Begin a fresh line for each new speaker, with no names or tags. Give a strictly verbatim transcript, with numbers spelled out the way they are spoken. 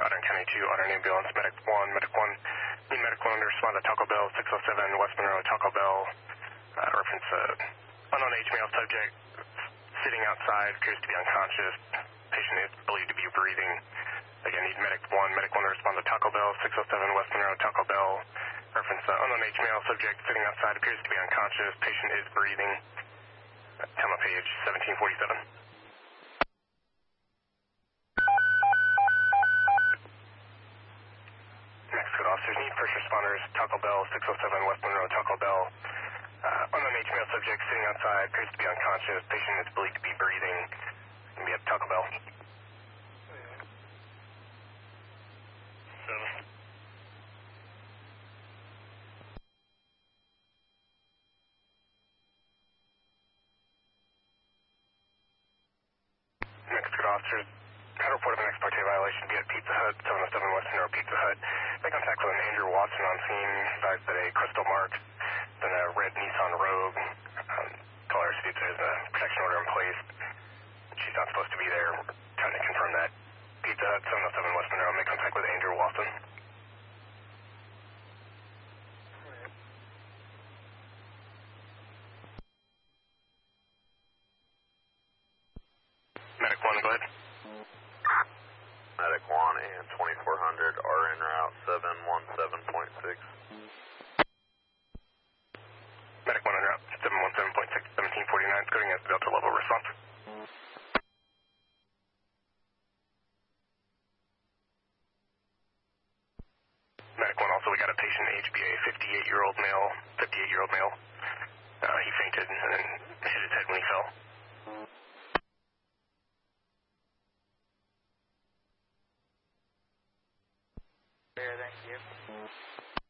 Otter County two, Otter Ambulance, Medic one, Medic one. Need Medic one to respond to Taco Bell, six oh seven West Monroe, Taco Bell. Uh, reference uh, unknown H male subject sitting outside, appears to be unconscious. Patient is believed to be breathing. Again, need Medic one, Medic one to respond to Taco Bell, six oh seven West Monroe, Taco Bell. Reference uh, unknown H male subject sitting outside, appears to be unconscious. Patient is breathing. Uh, time on page seventeen forty-seven. Next code officers need first responders, Taco Bell, six oh seven West Monroe, Taco Bell. Uh, unknown H male subject sitting outside, appears to be unconscious. Patient is believed to be breathing. Can be at Taco Bell. Seven. Next code officers, had a report of an ex parte violation. Be at Pizza Hut, seven oh seven West Monroe, Pizza Hut. Make contact with an Andrew Watson on scene. Advised that a crystal mark, then a red Nissan Rogue. Um, caller states there's a protection order in place. She's not supposed to be there. We're trying to confirm that. Pizza Hut, seven oh seven West Monroe. Make contact with Andrew Watson. Medic one, go ahead.
Medic one and twenty-four hundred are en route seven one seven point six.
Medic one en route seven one seven point six, seventeen forty-nine, coding as Delta level response. Medic one, also we got a patient, H B A, fifty-eight-year-old male, fifty-eight-year-old male. Uh, he fainted and then hit his head when he fell.
Thank you.